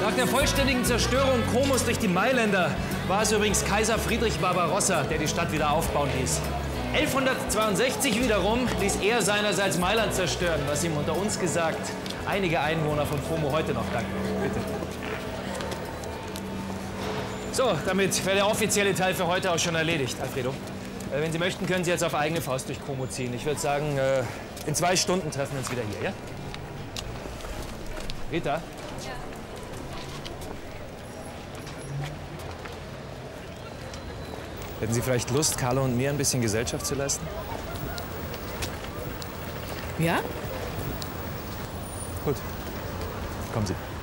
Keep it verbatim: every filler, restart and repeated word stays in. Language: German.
Nach der vollständigen Zerstörung Komos durch die Mailänder war es übrigens Kaiser Friedrich Barbarossa, der die Stadt wieder aufbauen ließ. elfhundertzweiundsechzig wiederum ließ er seinerseits Mailand zerstören, was ihm unter uns gesagt einige Einwohner von Como heute noch danken. Bitte. So, damit wäre der offizielle Teil für heute auch schon erledigt, Alfredo. Äh, wenn Sie möchten, können Sie jetzt auf eigene Faust durch Como ziehen. Ich würde sagen, äh, in zwei Stunden treffen wir uns wieder hier, ja? Rita? Ja. Hätten Sie vielleicht Lust, Carlo und mir ein bisschen Gesellschaft zu leisten? Ja? Gut. Kommen Sie.